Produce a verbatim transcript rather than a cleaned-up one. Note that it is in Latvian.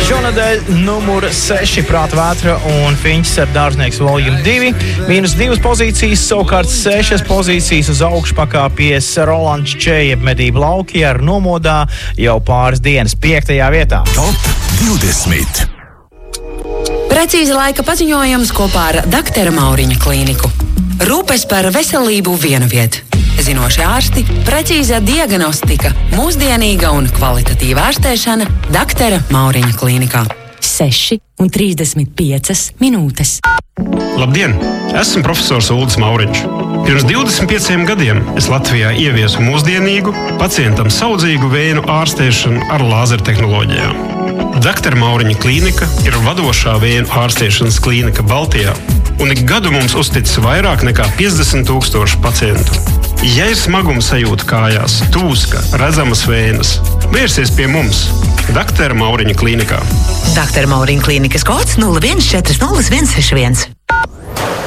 Šonadēļ numur seši Prāta vētra un Fiņķis ar Dārznieks volume divi. Mīnus divas pozīcijas, savukārt sešas pozīcijas uz augšu pakāpies Rolands Čeja medību lauki ar nomodā jau pāris dienas piektajā vietā. Top divdesmit. Precīzi laika paziņojums kopā ar doktora Mauriņa klīniku. Rūpes par veselību vienu vietu. Zinoši ārsti, precīza diagnostika, mūsdienīga un kvalitatīva ārstēšana doktora Mauriņa klīnikā. seši un trīsdesmit piecas minūtes. Labdien! Esmu profesors Uldis Mauriņš. Pirms divdesmit pieciem gadiem es Latvijā ieviesu mūsdienīgu, pacientam saudzīgu vēju ārstēšanu ar lāzertehnoloģijām. doktora Mauriņa klīnika ir vadošā vēju ārstēšanas klīnika Baltijā, un ik gadu mums uzticis vairāk nekā piecdesmit tūkstoši pacientu. Ja ir smagums sajūta kājās, tūska, redzamas vējas, vērsies pie mums, doktora Mauriņa klīnikā. doktora Mauriņa klīnikas kods nulle viens četri nulle viens seši viens.